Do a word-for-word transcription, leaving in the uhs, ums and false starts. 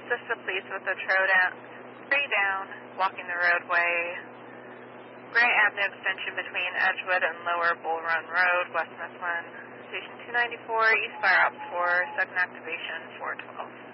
assist the police with the tray down, tray down, walking the roadway, Grant Avenue extension between Edgewood and Lower Bull Run Road, West Mifflin. Station two ninety-four, East Fire Ops four, second activation, four twelve.